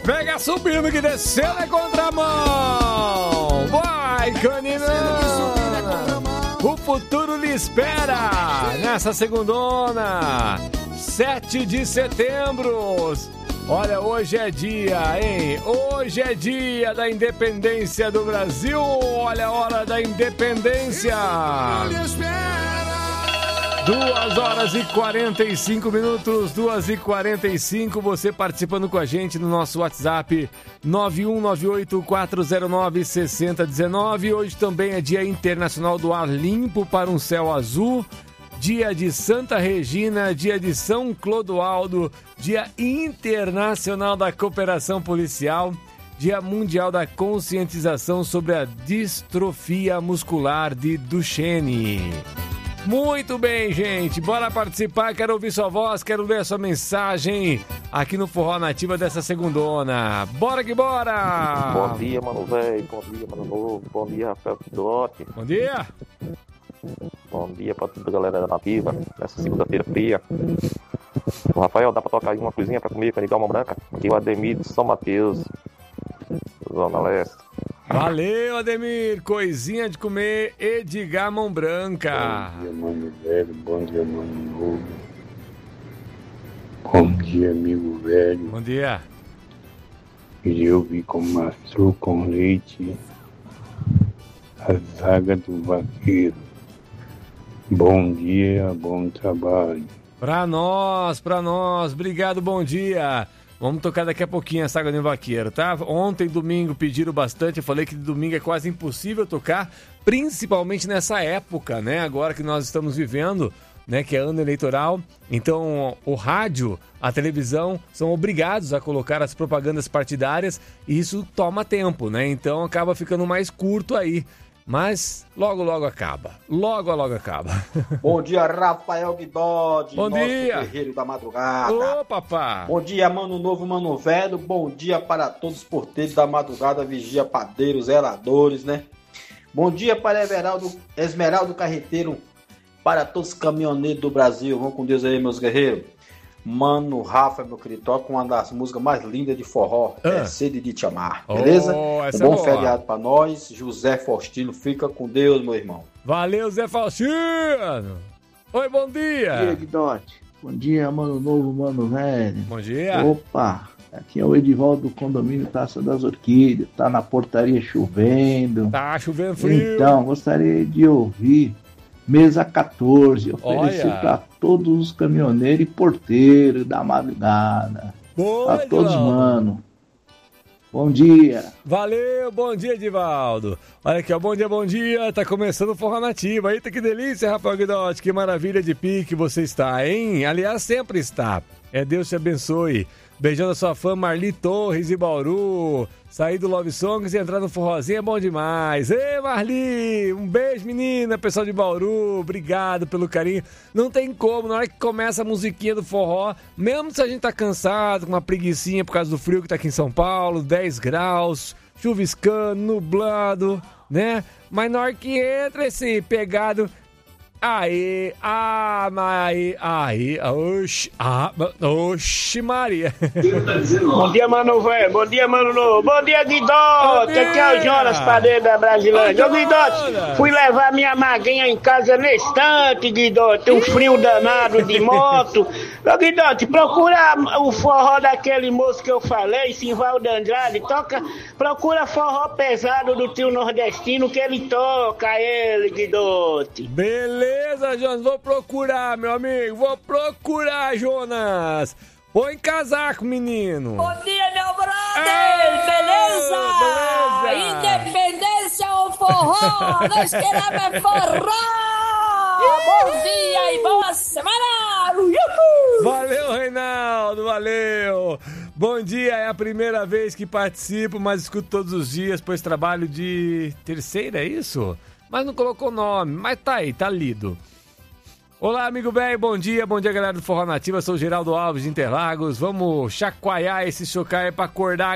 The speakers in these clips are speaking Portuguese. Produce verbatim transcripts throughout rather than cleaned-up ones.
Pega subindo que descendo é contramão. Vai, caninana. O futuro lhe espera nessa segundona, sete de setembro. Olha, hoje é dia, hein? Hoje é dia da independência do Brasil. Olha a hora da independência. Duas horas e quarenta e cinco minutos, duas e quarenta e cinco, você participando com a gente no nosso WhatsApp nove um nove oito quatro zero nove seis zero um nove. Hoje também é Dia Internacional do Ar Limpo para um Céu Azul, Dia de Santa Regina, Dia de São Clodoaldo, Dia Internacional da Cooperação Policial, Dia Mundial da Conscientização sobre a Distrofia Muscular de Duchenne. Muito bem, gente, bora participar, quero ouvir sua voz, quero ler a sua mensagem aqui no Forró Nativa dessa segundona. Bora que bora! Bom dia, mano velho, bom dia, mano novo, bom dia, Rafael Pidote. Bom dia! Bom dia pra toda a galera da Nativa, nessa segunda-feira fria. O Rafael, dá pra tocar aí uma coisinha pra comer, pra ligar uma branca? Aqui é o Ademir de São Mateus, Zona Leste. Valeu, Ademir, coisinha de comer, Edgar Mão Branca. Bom dia, mano velho, bom dia, mano novo. Bom dia, amigo velho. Bom dia. E eu vi com maçã com leite a zaga do vaqueiro. Bom dia, bom trabalho. Pra nós, pra nós, obrigado, bom dia. Vamos tocar daqui a pouquinho a Saga do Vaqueiro, tá? Ontem, domingo, pediram bastante. Eu falei que domingo é quase impossível tocar, principalmente nessa época, né? Agora que nós estamos vivendo, né? Que é ano eleitoral. Então, o rádio, a televisão são obrigados a colocar as propagandas partidárias e isso toma tempo, né? Então, acaba ficando mais curto aí. Mas logo, logo acaba. Logo, logo acaba. Bom dia, Rafael Guidode. Bom nosso dia. guerreiro da madrugada. Ô, papá. Bom dia, mano novo, mano velho. Bom dia para todos os porteiros da madrugada, vigia, padeiros, zeladores, né? Bom dia para Everaldo, Esmeraldo Carreteiro, para todos os caminhoneiros do Brasil. Vão com Deus aí, meus guerreiros. Mano Rafa, meu querido, toca uma das músicas mais lindas de forró, ah. é Sede de Te Amar, beleza? Oh, um bom é feriado pra nós. José Faustino, fica com Deus, meu irmão. Valeu, Zé Faustino! Oi, bom dia! Bom dia, Guidote. Bom dia, mano novo, mano velho. Bom dia! Opa, aqui é o Edivaldo do condomínio Taça das Orquídeas, tá na portaria chovendo. Tá chovendo frio. Então, gostaria de ouvir Mesa quatorze, oferecer para todos os caminhoneiros e porteiros da madrugada. Boa, a todos, Edivaldo. Mano. Bom dia. Valeu, bom dia, Edivaldo. Olha aqui, ó, bom dia, bom dia. Tá começando o Forró Nativa. Eita, que delícia, Rafael Guidotti. Que maravilha de pique você está, hein? Aliás, sempre está. É, Deus te abençoe. Beijando a sua fã Marli Torres e Bauru. Sair do Love Songs e entrar no forrozinho é bom demais. Ei, Marli, um beijo, menina, pessoal de Bauru. Obrigado pelo carinho. Não tem como, na hora que começa a musiquinha do forró, mesmo se a gente tá cansado, com uma preguicinha por causa do frio que tá aqui em São Paulo, dez graus, chuviscando, nublado, né? Mas na hora que entra esse pegado... Aí, ah, aí, aí, oxi, ah, oxi, Maria. Bom dia, mano velho, bom dia, mano novo, bom dia, Guidote, aqui é o Jonas Padeiro da Brasilândia. Ô, Guidote, fui levar minha maguinha em casa nesse instante, Guidote, um frio danado de moto. Ô, Guidote, procura o forró daquele moço que eu falei, Simvaldo Andrade, toca, procura forró pesado do tio nordestino que ele toca, ele, Guidote. Beleza. Beleza, Jonas, vou procurar, meu amigo, vou procurar, Jonas. Põe casaco, menino. Bom dia, meu brother, ah, beleza? beleza? Independência ou forró, nós queremos é forró. Bom dia e boa semana. Uhul. Valeu, Reinaldo, valeu. Bom dia, é a primeira vez que participo, mas escuto todos os dias, pois trabalho de terceira, é isso? Mas não colocou nome, mas tá aí, tá lido. Olá, amigo velho, bom dia, bom dia, galera do Forró Nativa, sou o Geraldo Alves de Interlagos, vamos chacoalhar esse chocalho pra acordar a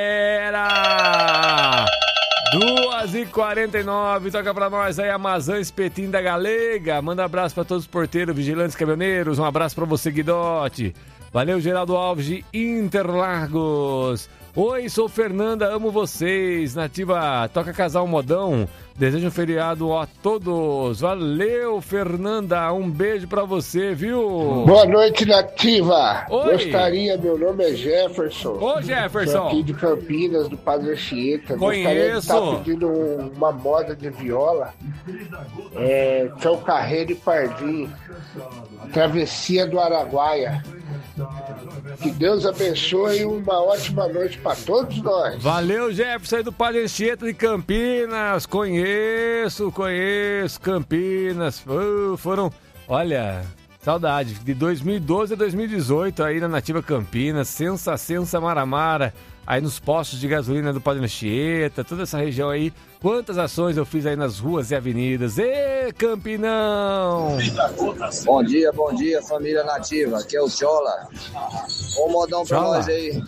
galera! duas e quarenta e nove, toca pra nós aí, Amazã Espetinho da Galega, manda um abraço pra todos os porteiros, vigilantes, caminhoneiros, um abraço pra você, Guidote. Valeu, Geraldo Alves de Interlagos. Oi, sou Fernanda, amo vocês. Nativa, toca Casal Modão. Desejo um feriado a todos. Valeu, Fernanda. Um beijo pra você, viu? Boa noite, Nativa. Oi. Gostaria, meu nome é Jefferson. Ô, Jefferson. Sou aqui de Campinas, do Padre Anchieta. Conheço. Gostaria de estar pedindo uma moda de viola. É, Cão Carreiro e Pardim. Travessia do Araguaia. Que Deus abençoe e uma ótima noite para todos nós. Valeu, Jefferson aí do Padre Anchieta de Campinas. Conheço, conheço Campinas. Uh, foram, olha, saudade. De dois mil e doze a dois mil e dezoito aí na Nativa Campinas. Sensa, Sensa, Maramara. Aí nos postos de gasolina do Padre Anchieta. Toda essa região aí. Quantas ações eu fiz aí nas ruas e avenidas. Ê, Campinão! Bom dia, bom dia, família Nativa. Aqui é o Chola. Um modão pra Chola. nós aí.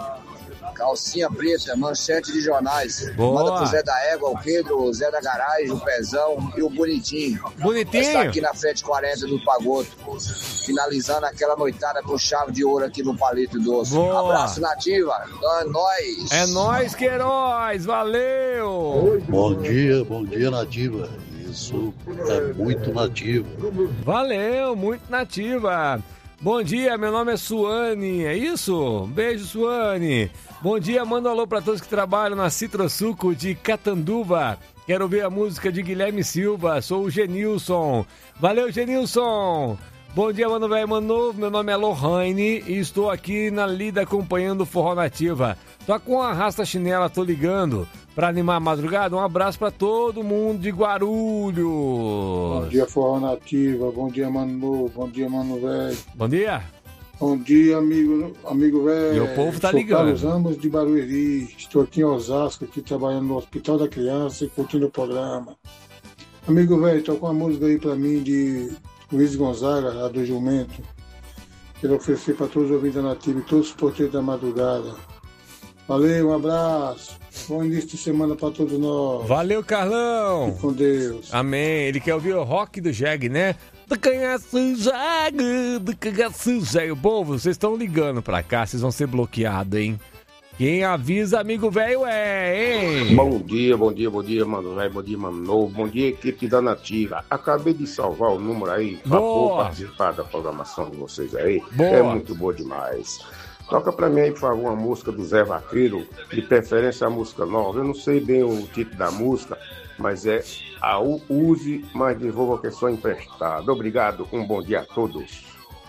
Calcinha preta, manchete de jornais. Boa. Manda pro Zé da Égua, o Pedro, o Zé da Garagem, o Pezão e o Bonitinho. Bonitinho? Está aqui na frente quarenta do Pagoto. Finalizando aquela noitada com chave de ouro aqui no Palito Doce. Boa. Abraço, Nativa. É nóis. É nóis, Queiroz. Valeu! Bom dia, bom dia, Nativa. Isso é muito nativo. Valeu, muito nativa. Bom dia, meu nome é Suane, é isso? Beijo, Suane. Bom dia, manda um alô pra todos que trabalham na Citrosuco de Catanduva. Quero ouvir a música de Guilherme Silva, sou o Genilson. Valeu, Genilson. Bom dia, mano velho, mano novo, meu nome é Lohane e estou aqui na lida acompanhando o Forró Nativa. Tô com a Arrasta Chinela, tô ligando pra animar a madrugada. Um abraço pra todo mundo de Guarulhos. Bom dia, Forró Nativa. Bom dia, mano novo. Bom dia, mano velho. Bom dia. Bom dia, amigo, amigo velho. E o povo tá Sou ligando. Carlos Ramos de Barueri. Estou aqui em Osasco, aqui trabalhando no Hospital da Criança e curtindo o programa. Amigo velho, toca uma música aí pra mim de Luiz Gonzaga, a do Jumento. Quero oferecer para todos os ouvintes da Nativa e todos os porteiros da madrugada. Valeu, um abraço. Bom início de semana para todos nós. Valeu, Carlão. E com Deus. Amém. Ele quer ouvir o rock do Jeg, né? Do canhaço Jeg, do canhaço Jeg. Povo, vocês estão ligando pra cá, vocês vão ser bloqueados, hein? Quem avisa, amigo velho, é, hein? Bom dia, bom dia, bom dia, mano velho, bom dia, mano novo, bom dia, equipe da Nativa. Acabei de salvar o número aí pra Boa. participar da programação de vocês aí. Boa. É muito boa demais. Toca pra mim aí, por favor, uma música do Zé Vaqueiro, de preferência a música nova. Eu não sei bem o título da música, mas é a U- Use, mas devolva que é só emprestado. Obrigado, um bom dia a todos.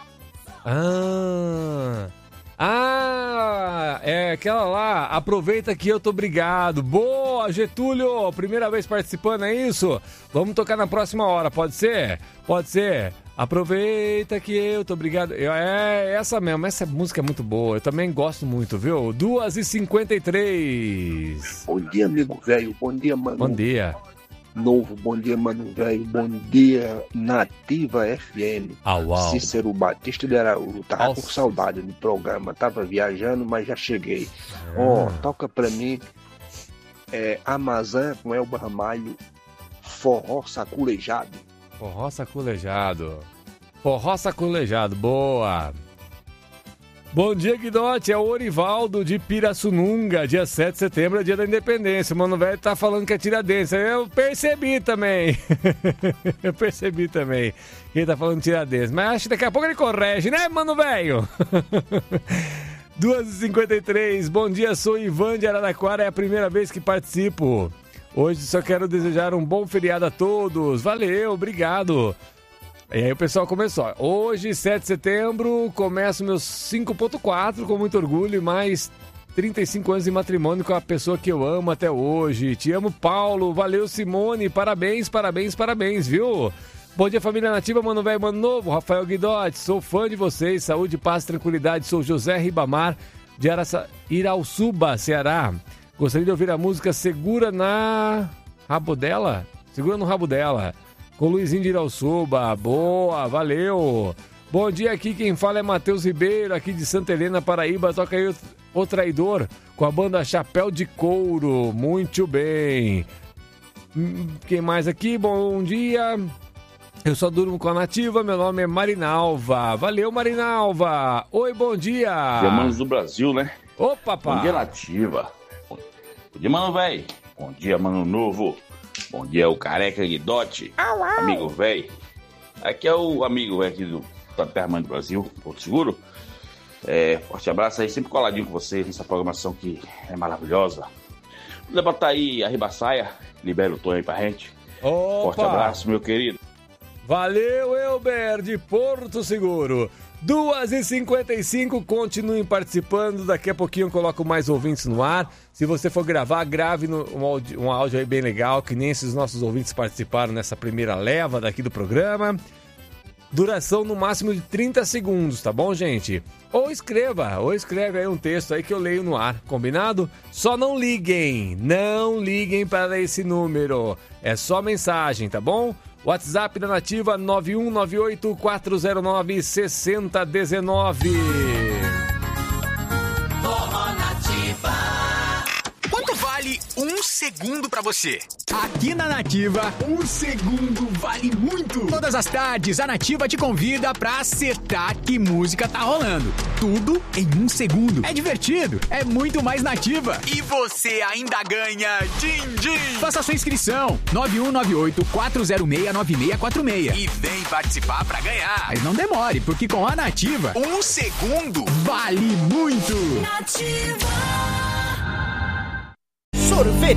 Ah... Ah, é aquela lá, aproveita que eu tô obrigado. Boa, Getúlio, primeira vez participando, é isso? Vamos tocar na próxima hora, pode ser? Pode ser. Aproveita que eu tô obrigado. É essa mesmo, essa música é muito boa, eu também gosto muito, viu? duas e cinquenta e três. Bom dia, amigo velho, bom dia, mano. Bom dia. Novo, bom dia, mano velho, bom dia, Nativa F M. Au, au. Cícero Batista de Araújo, tava Au. com saudade do programa, tava viajando, mas já cheguei. Ó, Ah. toca pra mim, é, Amazã com Elba Ramalho, Forró Saculejado. Forró saculejado. Forró saculejado, boa. Bom dia, Guidote, é o Orivaldo de Pirassununga, dia sete de setembro, é dia da independência. O mano velho tá falando que é Tiradentes, eu percebi também. Eu percebi também que ele tá falando Tiradentes, mas acho que daqui a pouco ele corrige, né, mano velho? duas e cinquenta e três, bom dia, sou Ivan de Araraquara, é a primeira vez que participo. Hoje só quero desejar um bom feriado a todos, valeu, obrigado. E aí o pessoal começou. Hoje, sete de setembro, começo meus cinco ponto quatro com muito orgulho e mais trinta e cinco anos de matrimônio com a pessoa que eu amo até hoje. Te amo, Paulo. Valeu, Simone. Parabéns, parabéns, parabéns, viu? Bom dia, família Nativa, mano velho, mano novo. Rafael Guidotti, sou fã de vocês. Saúde, paz, tranquilidade. Sou José Ribamar de Araça... Irauçuba, Ceará. Gostaria de ouvir a música Segura na Rabo dela? Segura no Rabo dela. Com Luizinho de Irauçuba, boa, valeu. Bom dia, aqui quem fala é Matheus Ribeiro, aqui de Santa Helena, Paraíba. Toca aí o, o Traidor com a banda Chapéu de Couro, muito bem. Hum, Quem mais aqui? Bom dia. Eu só durmo com a Nativa, meu nome é Marinalva. Valeu, Marinalva. Oi, bom dia. Dia, manos do Brasil, né? Ô, papá. Bom dia, Nativa. Bom dia, mano, velho. Bom dia, mano novo. Bom dia, o Careca Guidotti. Amigo velho. Aqui é o amigo velho aqui do, da Terra Mãe do Brasil, Porto Seguro. É, forte abraço aí, sempre coladinho com vocês nessa programação que é maravilhosa. Vou botar aí a Ribaçaia, libera o tom aí pra gente. Opa. Forte abraço, meu querido. Valeu, Elber, de Porto Seguro. duas e cinquenta e cinco, continuem participando. Daqui a pouquinho eu coloco mais ouvintes no ar. Se você for gravar, grave no, um, áudio, um áudio aí bem legal, que nem esses nossos ouvintes participaram nessa primeira leva daqui do programa. Duração no máximo de trinta segundos, tá bom, gente? Ou escreva, ou escreve aí um texto aí que eu leio no ar, combinado? Só não liguem, não liguem para esse número. É só mensagem, tá bom? WhatsApp da Nativa nove um nove oito quatro zero nove seis zero um nove. Quanto vale um segundo pra você? Aqui na Nativa, um segundo vale muito. Todas as tardes, a Nativa te convida pra acertar que música tá rolando. Tudo em um segundo. É divertido, é muito mais Nativa. E você ainda ganha din-din. Faça sua inscrição, nove um nove oito quatro zero seis nove seis quatro seis. E vem participar pra ganhar. Mas não demore, porque com a Nativa, um segundo vale muito. Nativa. Sorvete